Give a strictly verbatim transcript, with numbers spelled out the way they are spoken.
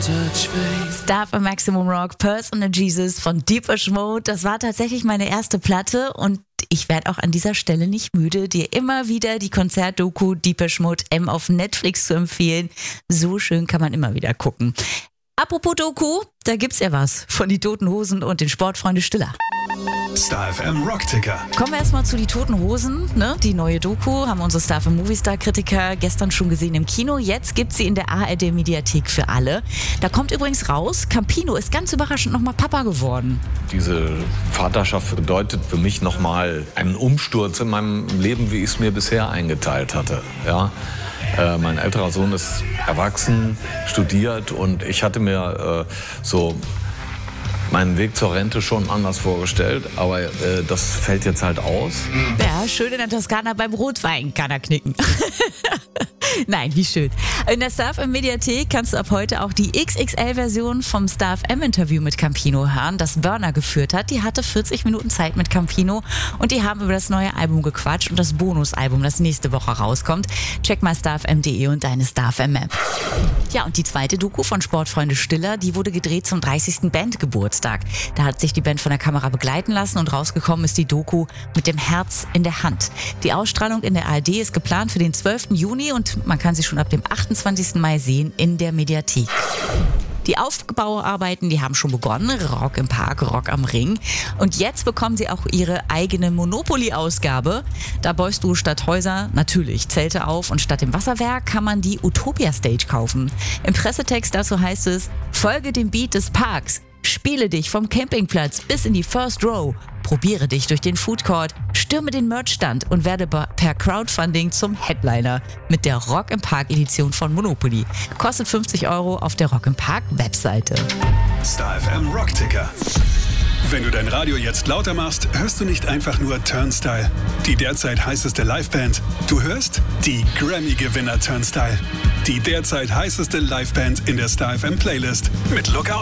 Star F M Maximum Rock, Personal Jesus von Depeche Mode. Das war tatsächlich meine erste Platte und ich werde auch an dieser Stelle nicht müde, dir immer wieder die Konzertdoku Depeche Mode M auf Netflix zu empfehlen. So schön kann man immer wieder gucken. Apropos Doku, da gibt's ja was von die Toten Hosen und den Sportfreunde Stiller. Star F M Rockticker. Kommen wir erstmal zu die Toten Hosen, ne? Die neue Doku haben unsere Star F M Movistar Kritiker gestern schon gesehen im Kino. Jetzt gibt's sie in der A R D Mediathek für alle. Da kommt übrigens raus, Campino ist ganz überraschend nochmal Papa geworden. Diese Vaterschaft bedeutet für mich nochmal einen Umsturz in meinem Leben, wie ich es mir bisher eingeteilt hatte. Ja. Äh, mein älterer Sohn ist erwachsen, studiert und ich hatte mir äh, so meinen Weg zur Rente schon anders vorgestellt, aber äh, das fällt jetzt halt aus. Ja, schön in der Toskana beim Rotwein kann er knicken. Nein, wie schön. In der Star F M Mediathek kannst du ab heute auch die X X L-Version vom Star F M-Interview mit Campino hören, das Burner geführt hat. Die hatte vierzig Minuten Zeit mit Campino und die haben über das neue Album gequatscht und das Bonusalbum, das nächste Woche rauskommt. Check mal star f m punkt d e und deine Star F M-App. Ja, und die zweite Doku von Sportfreunde Stiller, die wurde gedreht zum dreißigsten Bandgeburtstag. Da hat sich die Band von der Kamera begleiten lassen und rausgekommen ist die Doku mit dem Herz in der Hand. Die Ausstrahlung in der A R D ist geplant für den zwölften Juni und man kann sie schon ab dem achtundzwanzigsten Mai sehen in der Mediathek. Die Aufbauarbeiten, die haben schon begonnen. Rock im Park, Rock am Ring. Und jetzt bekommen sie auch ihre eigene Monopoly-Ausgabe. Da baust du statt Häuser natürlich Zelte auf und statt dem Wasserwerk kann man die Utopia Stage kaufen. Im Pressetext dazu heißt es: Folge dem Beat des Parks. Spiele dich vom Campingplatz bis in die First Row. Probiere dich durch den Food Court, stürme den Merchstand und werde per Crowdfunding zum Headliner mit der Rock im Park Edition von Monopoly. Kostet fünfzig Euro auf der Rock im Park Webseite. Star F M Rockticker. Wenn du dein Radio jetzt lauter machst, hörst du nicht einfach nur Turnstile, die derzeit heißeste Liveband. Du hörst die Grammy-Gewinner Turnstile, die derzeit heißeste Liveband in der Star F M Playlist mit Lookout